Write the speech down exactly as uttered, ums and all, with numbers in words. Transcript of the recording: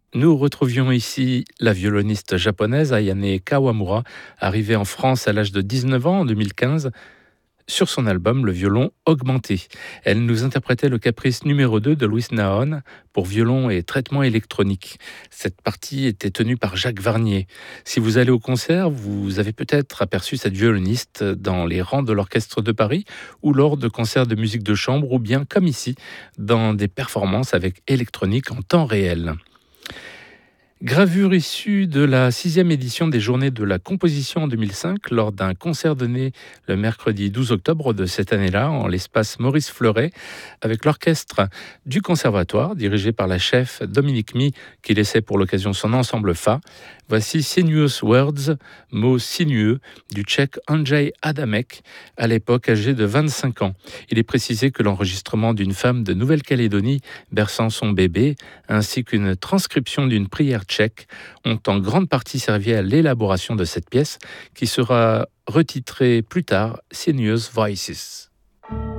Nous retrouvions ici la violoniste japonaise Ayane Kawamura, arrivée en France à l'âge de dix-neuf ans en deux mille quinze, sur son album Le violon augmenté. Elle nous interprétait le caprice numéro deux de Louis Nahon pour violon et traitement électronique. Cette partie était tenue par Jacques Varnier. Si vous allez au concert, vous avez peut-être aperçu cette violoniste dans les rangs de l'Orchestre de Paris ou lors de concerts de musique de chambre ou bien, comme ici, dans des performances avec électronique en temps réel. Gravure issue de la sixième édition des Journées de la Composition en deux mille cinq, lors d'un concert donné le mercredi douze octobre de cette année-là, en l'espace Maurice Fleuret, avec l'orchestre du Conservatoire, dirigé par la chef Dominique Mie, qui laissait pour l'occasion son ensemble Fa. Voici Sinuous Words, mot sinueux, du tchèque Andrzej Adamek, à l'époque âgé de vingt-cinq ans. Il est précisé que l'enregistrement d'une femme de Nouvelle-Calédonie berçant son bébé, ainsi qu'une transcription d'une prière tchèque, ont en grande partie servi à l'élaboration de cette pièce, qui sera retitrée plus tard Sinuous Voices.